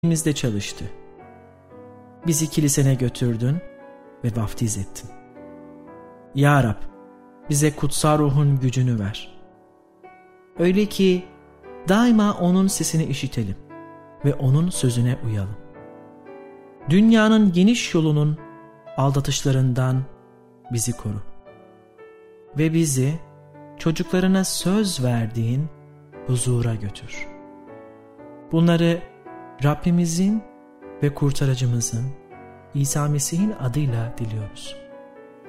yüreğimizde çalıştı. Bizi kilisene götürdün ve vaftiz ettin. Ya Rab, bize kutsal ruhun gücünü ver. Öyle ki daima onun sesini işitelim ve onun sözüne uyalım. Dünyanın geniş yolunun aldatışlarından bizi koru. Ve bizi çocuklarına söz verdiğin huzura götür. Bunları Rabbimizin ve kurtarıcımızın İsa Mesih'in adıyla diliyoruz.